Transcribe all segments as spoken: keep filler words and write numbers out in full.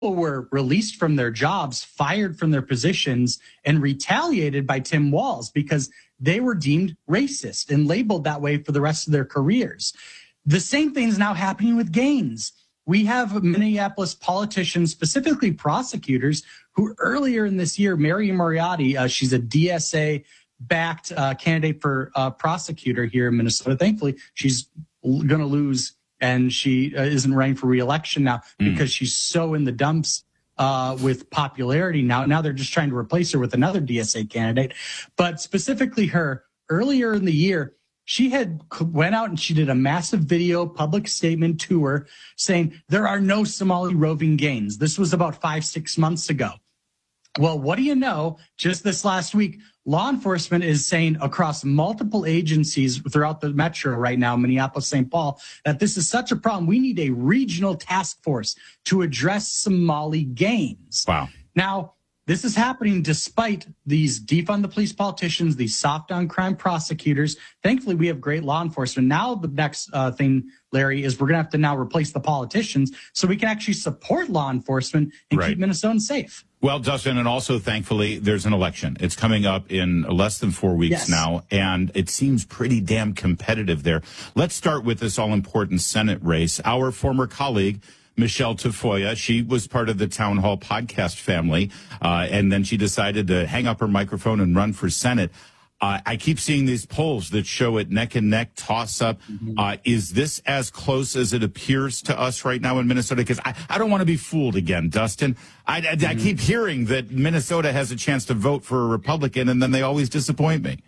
were released from their jobs, fired from their positions, and retaliated by Tim Walz because they were deemed racist and labeled that way for the rest of their careers. The same thing is now happening with Gaines. We have Minneapolis politicians, specifically prosecutors, who earlier in this year, Mary Moriarty, uh, she's a D S A-backed uh, candidate for uh, prosecutor here in Minnesota. Thankfully, she's going to lose, and she uh, isn't running for re-election now mm. because she's so in the dumps uh, with popularity now. Now they're just trying to replace her with another D S A candidate. But specifically her, earlier in the year, she had went out and she did a massive video public statement tour saying there are no Somali roving gangs. This was about five, six months ago. Well, what do you know? Just this last week, law enforcement is saying across multiple agencies throughout the metro right now, Minneapolis, Saint Paul, that this is such a problem. We need a regional task force to address Somali gangs. Wow. Now, this is happening despite these defund the police politicians, these soft on crime prosecutors. Thankfully, we have great law enforcement. Now, the next uh, thing, Larry, is we're going to have to now replace the politicians so we can actually support law enforcement and right. keep Minnesotans safe. Well, Dustin, and also, thankfully, there's an election. It's coming up in less than four weeks yes. now, and it seems pretty damn competitive there. Let's start with this all-important Senate race. Our former colleague, Michelle Tafoya, she was part of the Town Hall podcast family, uh, and then she decided to hang up her microphone and run for Senate. Uh, I keep seeing these polls that show it neck and neck, toss up. Mm-hmm. Uh, is this as close as it appears to us right now in Minnesota? Because I, I don't want to be fooled again, Dustin. I, I, mm-hmm. I keep hearing that Minnesota has a chance to vote for a Republican, and then they always disappoint me.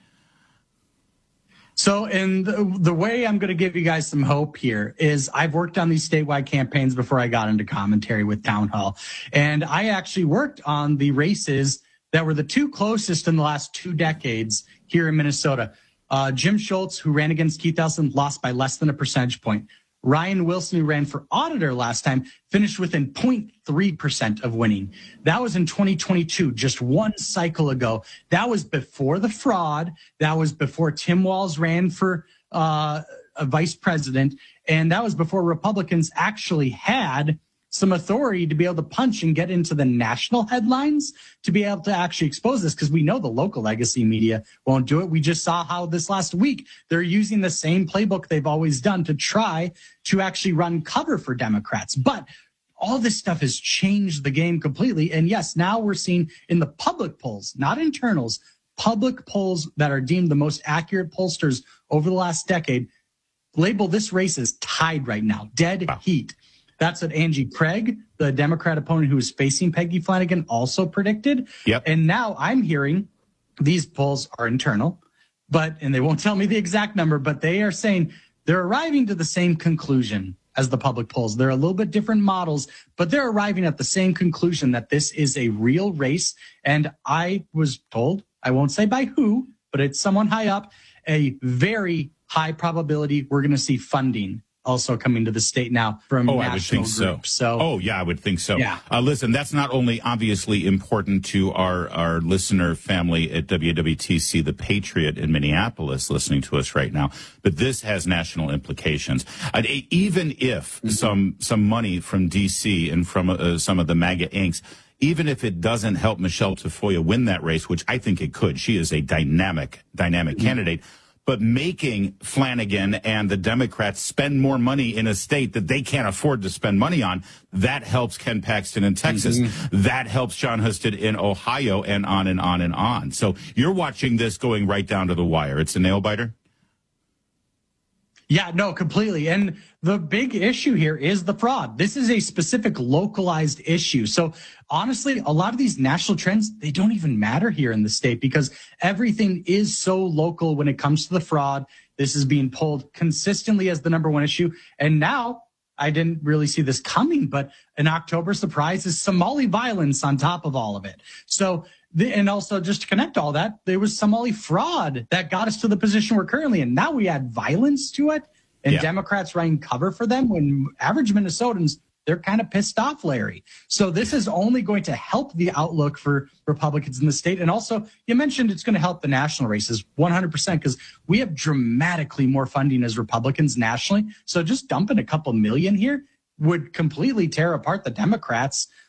So, in the, the way I'm going to give you guys some hope here is I've worked on these statewide campaigns before I got into commentary with Town Hall. And I actually worked on the races that were the two closest in the last two decades here in Minnesota. Uh, Jim Schultz, who ran against Keith Ellison, lost by less than a percentage point. Ryan Wilson, who ran for auditor last time, finished within zero point three percent of winning. That was in twenty twenty-two, just one cycle ago. That was before the fraud. That was before Tim Walz ran for uh, a vice president. And that was before Republicans actually had some authority to be able to punch and get into the national headlines to be able to actually expose this, because we know the local legacy media won't do it. We just saw how this last week they're using the same playbook they've always done to try to actually run cover for Democrats. But all this stuff has changed the game completely. And yes, now we're seeing in the public polls, not internals, public polls that are deemed the most accurate pollsters over the last decade, label this race as tied right now, dead wow. heat. That's what Angie Craig, the Democrat opponent who is facing Peggy Flanagan, also predicted. Yep. And now I'm hearing these polls are internal, but, and they won't tell me the exact number, but they are saying they're arriving to the same conclusion as the public polls. They're a little bit different models, but they're arriving at the same conclusion that this is a real race. And I was told, I won't say by who, but it's someone high up, a very high probability we're going to see funding also coming to the state now from oh, national I would think groups. So. so. Oh, yeah, I would think so. Yeah. Uh, listen, that's not only obviously important to our, our listener family at W W T C, The Patriot in Minneapolis, listening to us right now, but this has national implications. Uh, even if mm-hmm. some some money from D C and from uh, some of the MAGA inks, even if it doesn't help Michelle Tafoya win that race, which I think it could, she is a dynamic, dynamic mm-hmm. candidate. But making Flanagan and the Democrats spend more money in a state that they can't afford to spend money on, that helps Ken Paxton in Texas. Mm-hmm. That helps Jon Husted in Ohio, and on and on and on. So you're watching this going right down to the wire. It's a nail biter. Yeah, no, completely. And the big issue here is the fraud. This is a specific localized issue. So honestly, a lot of these national trends, they don't even matter here in the state because everything is so local when it comes to the fraud. This is being pulled consistently as the number one issue. And now I didn't really see this coming, but an October surprise is Somali violence on top of all of it. So The, and also, just to connect all that, there was Somali fraud that got us to the position we're currently in. Now we add violence to it, and yeah. Democrats running cover for them when average Minnesotans, they're kind of pissed off, Larry. So this is only going to help the outlook for Republicans in the state. And also, you mentioned it's going to help the national races one hundred percent because we have dramatically more funding as Republicans nationally. So just dumping a couple million here would completely tear apart the Democrats